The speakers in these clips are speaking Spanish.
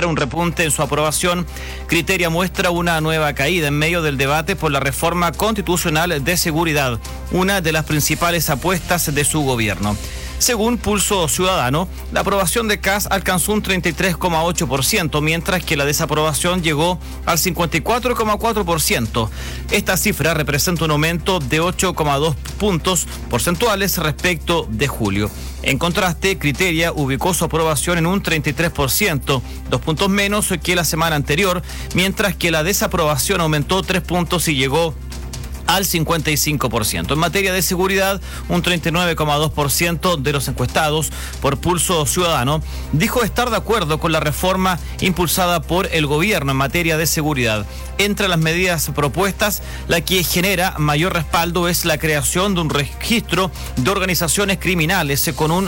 registra un repunte en su aprobación, Criteria muestra una nueva caída en medio del debate por la reforma constitucional de seguridad, una de las principales apuestas de su gobierno. Según Pulso Ciudadano, la aprobación de CAS alcanzó un 33,8%, mientras que la desaprobación llegó al 54,4%. Esta cifra representa un aumento de 8,2 puntos porcentuales respecto de julio. En contraste, Criteria ubicó su aprobación en un 33%, 2 puntos menos que la semana anterior, mientras que la desaprobación aumentó 3 puntos y llegó al 55%. En materia de seguridad, un 39,2% de los encuestados por Pulso Ciudadano dijo estar de acuerdo con la reforma impulsada por el gobierno en materia de seguridad. Entre las medidas propuestas, la que genera mayor respaldo es la creación de un registro de organizaciones criminales con un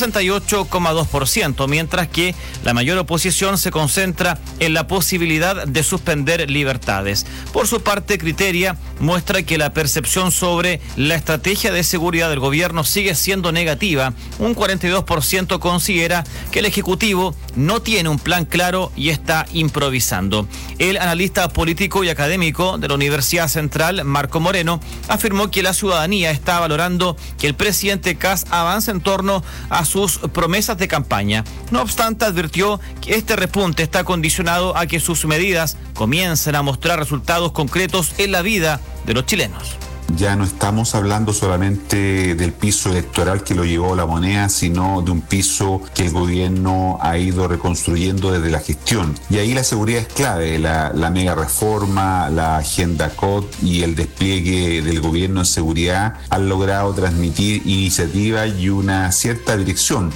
68,2%, mientras que la mayor oposición se concentra en la posibilidad de suspender libertades. Por su parte, Criteria muestra que la percepción sobre la estrategia de seguridad del gobierno sigue siendo negativa. Un 42% considera que el Ejecutivo no tiene un plan claro y está improvisando. El analista político y académico de la Universidad Central, Marco Moreno, afirmó que la ciudadanía está valorando que el presidente Kast avance en torno a sus promesas de campaña. No obstante, advirtió que este repunte está condicionado a que sus medidas comiencen a mostrar resultados concretos en la vida de los chilenos. Ya no estamos hablando solamente del piso electoral que lo llevó La Moneda, sino de un piso que el gobierno ha ido reconstruyendo desde la gestión. Y ahí la seguridad es clave, la mega reforma, la agenda COD y el despliegue del gobierno en seguridad han logrado transmitir iniciativa y una cierta dirección.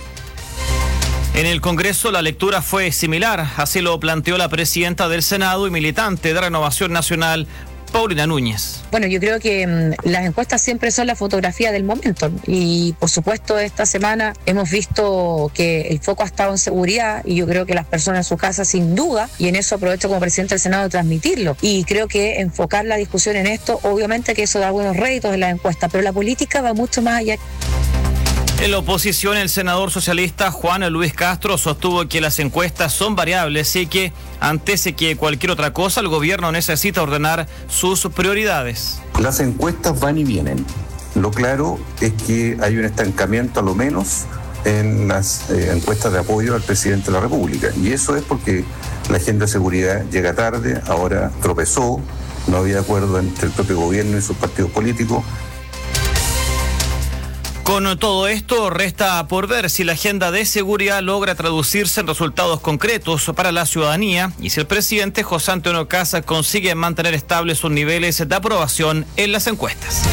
En el Congreso la lectura fue similar, así lo planteó la presidenta del Senado y militante de Renovación Nacional, Paulina Núñez. Bueno, yo creo que las encuestas siempre son la fotografía del momento y por supuesto esta semana hemos visto que el foco ha estado en seguridad y yo creo que las personas en su casa sin duda, y en eso aprovecho como presidente del Senado de transmitirlo, y creo que enfocar la discusión en esto, obviamente que eso da buenos réditos en las encuestas, pero la política va mucho más allá. En la oposición, el senador socialista Juan Luis Castro sostuvo que las encuestas son variables y que, antes que cualquier otra cosa, el gobierno necesita ordenar sus prioridades. Las encuestas van y vienen. Lo claro es que hay un estancamiento, a lo menos, en las encuestas de apoyo al presidente de la República. Y eso es porque la agenda de seguridad llega tarde, ahora tropezó, no había acuerdo entre el propio gobierno y sus partidos políticos. Con todo esto, resta por ver si la agenda de seguridad logra traducirse en resultados concretos para la ciudadanía y si el presidente José Antonio Kast consigue mantener estables sus niveles de aprobación en las encuestas.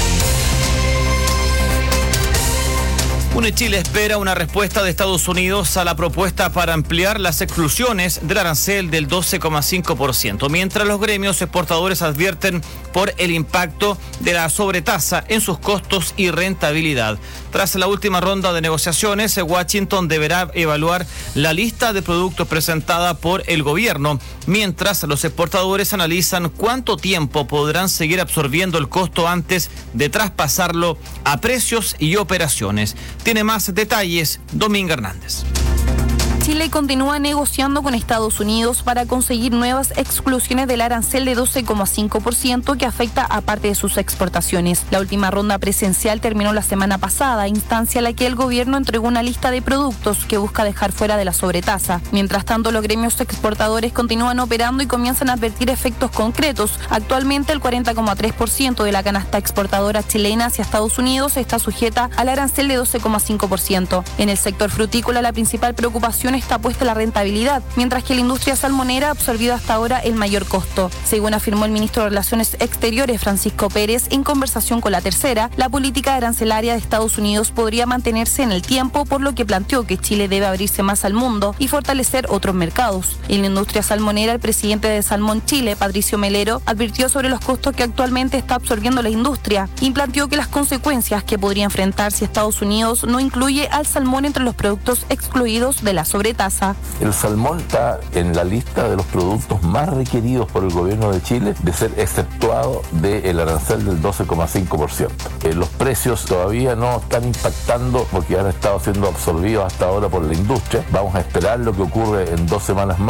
UNICHILE espera una respuesta de Estados Unidos a la propuesta para ampliar las exclusiones del arancel del 12,5%, mientras los gremios exportadores advierten por el impacto de la sobretasa en sus costos y rentabilidad. Tras la última ronda de negociaciones, Washington deberá evaluar la lista de productos presentada por el gobierno, mientras los exportadores analizan cuánto tiempo podrán seguir absorbiendo el costo antes de traspasarlo a precios y operaciones. Tiene más detalles Dominga Hernández. Chile continúa negociando con Estados Unidos para conseguir nuevas exclusiones del arancel de 12,5% que afecta a parte de sus exportaciones. La última ronda presencial terminó la semana pasada, instancia a la que el gobierno entregó una lista de productos que busca dejar fuera de la sobretasa. Mientras tanto, los gremios exportadores continúan operando y comienzan a advertir efectos concretos. Actualmente, el 40,3% de la canasta exportadora chilena hacia Estados Unidos está sujeta al arancel de 12,5%. En el sector frutícola, la principal preocupación está puesta la rentabilidad, mientras que la industria salmonera ha absorbido hasta ahora el mayor costo. Según afirmó el ministro de Relaciones Exteriores, Francisco Pérez, en conversación con La Tercera, la política arancelaria de Estados Unidos podría mantenerse en el tiempo, por lo que planteó que Chile debe abrirse más al mundo y fortalecer otros mercados. En la industria salmonera, el presidente de Salmón Chile, Patricio Melero, advirtió sobre los costos que actualmente está absorbiendo la industria y planteó que las consecuencias que podría enfrentar si Estados Unidos no incluye al salmón entre los productos excluidos de la sobretasa. El salmón está en la lista de los productos más requeridos por el gobierno de Chile de ser exceptuado del arancel del 12,5%. Los precios todavía no están impactando porque han estado siendo absorbidos hasta ahora por la industria. Vamos a esperar lo que ocurre en 2 semanas más.